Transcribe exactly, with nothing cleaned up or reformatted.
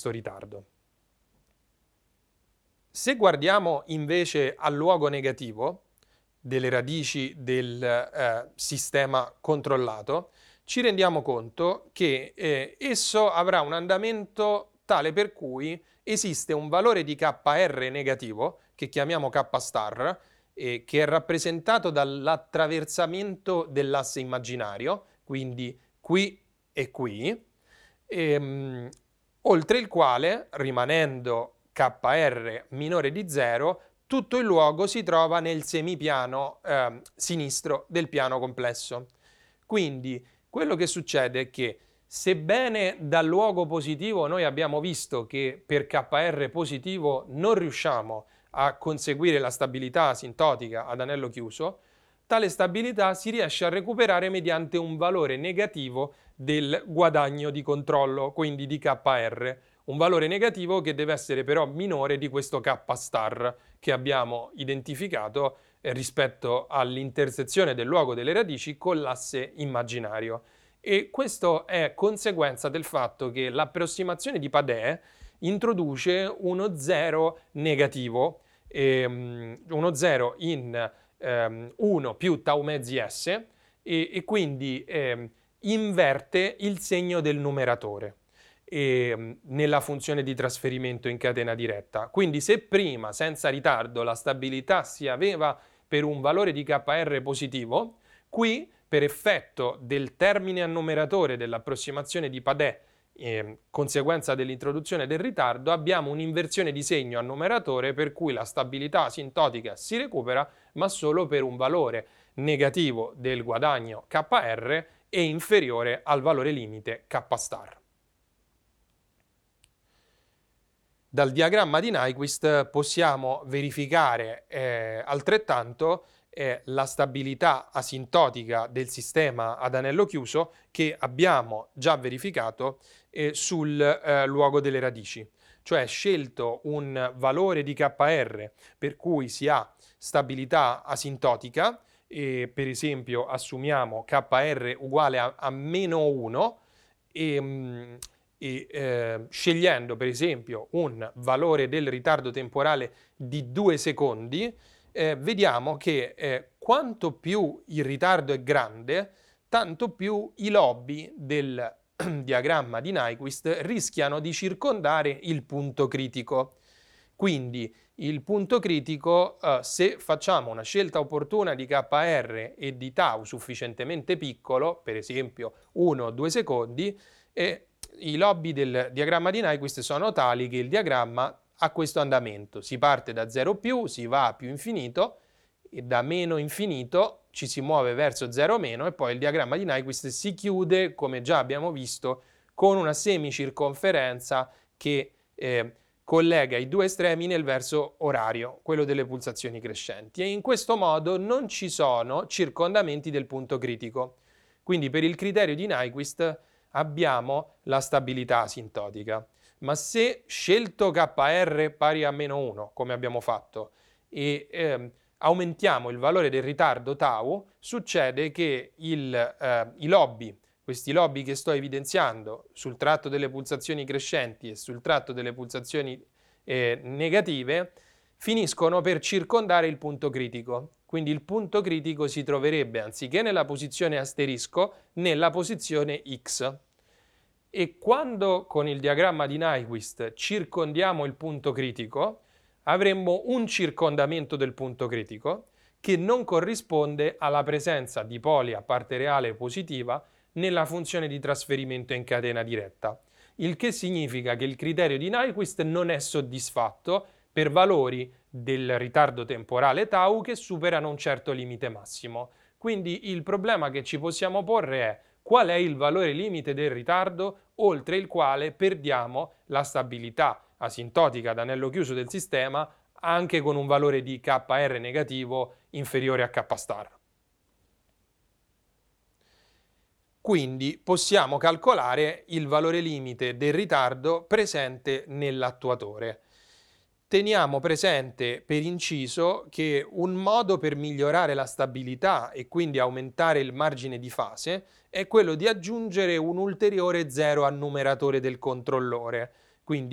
questo ritardo. Se guardiamo invece al luogo negativo delle radici del eh, sistema controllato, ci rendiamo conto che eh, esso avrà un andamento tale per cui esiste un valore di K R negativo, che chiamiamo K star, eh, che è rappresentato dall'attraversamento dell'asse immaginario, quindi qui e qui, ehm, oltre il quale, rimanendo K R minore di zero, tutto il luogo si trova nel semipiano eh, sinistro del piano complesso. Quindi quello che succede è che, sebbene dal luogo positivo noi abbiamo visto che per K R positivo non riusciamo a conseguire la stabilità asintotica ad anello chiuso, tale stabilità si riesce a recuperare mediante un valore negativo del guadagno di controllo, quindi di K R. Un valore negativo che deve essere però minore di questo K star che abbiamo identificato rispetto all'intersezione del luogo delle radici con l'asse immaginario. E questo è conseguenza del fatto che l'approssimazione di Padè introduce uno zero negativo, ehm, uno zero in ehm, uno più tau mezzi S, e, e quindi ehm, inverte il segno del numeratore e, nella funzione di trasferimento in catena diretta. Quindi se prima, senza ritardo, la stabilità si aveva per un valore di K R positivo, qui, per effetto del termine a numeratore dell'approssimazione di Padè, eh, conseguenza dell'introduzione del ritardo, abbiamo un'inversione di segno a numeratore per cui la stabilità asintotica si recupera, ma solo per un valore negativo del guadagno K R e inferiore al valore limite K star. Dal diagramma di Nyquist possiamo verificare eh, altrettanto eh, la stabilità asintotica del sistema ad anello chiuso che abbiamo già verificato eh, sul eh, luogo delle radici. Cioè, scelto un valore di K R per cui si ha stabilità asintotica, e per esempio assumiamo K R uguale a, a meno uno, e, mh, e eh, scegliendo per esempio un valore del ritardo temporale di due secondi, eh, vediamo che eh, quanto più il ritardo è grande, tanto più i lobi del diagramma di Nyquist rischiano di circondare il punto critico. Quindi il punto critico, eh, se facciamo una scelta opportuna di K R e di tau sufficientemente piccolo, per esempio uno o due secondi, eh, i lobi del diagramma di Nyquist sono tali che il diagramma ha questo andamento. Si parte da zero più, si va a più infinito, e da meno infinito ci si muove verso zero meno, e poi il diagramma di Nyquist si chiude, come già abbiamo visto, con una semicirconferenza che eh, collega i due estremi nel verso orario, quello delle pulsazioni crescenti, e in questo modo non ci sono circondamenti del punto critico. Quindi per il criterio di Nyquist abbiamo la stabilità asintotica. Ma se scelto K R pari a meno uno, come abbiamo fatto, e eh, aumentiamo il valore del ritardo tau, succede che il, eh, i lobi, questi lobi che sto evidenziando sul tratto delle pulsazioni crescenti e sul tratto delle pulsazioni eh, negative, finiscono per circondare il punto critico. Quindi il punto critico si troverebbe, anziché nella posizione asterisco, nella posizione X. E quando con il diagramma di Nyquist circondiamo il punto critico, avremmo un circondamento del punto critico che non corrisponde alla presenza di poli a parte reale positiva nella funzione di trasferimento in catena diretta, il che significa che il criterio di Nyquist non è soddisfatto per valori del ritardo temporale tau che superano un certo limite massimo. Quindi il problema che ci possiamo porre è: qual è il valore limite del ritardo oltre il quale perdiamo la stabilità asintotica ad anello chiuso del sistema anche con un valore di K R negativo inferiore a K star. Quindi possiamo calcolare il valore limite del ritardo presente nell'attuatore. Teniamo presente per inciso che un modo per migliorare la stabilità e quindi aumentare il margine di fase è quello di aggiungere un ulteriore zero al numeratore del controllore. Quindi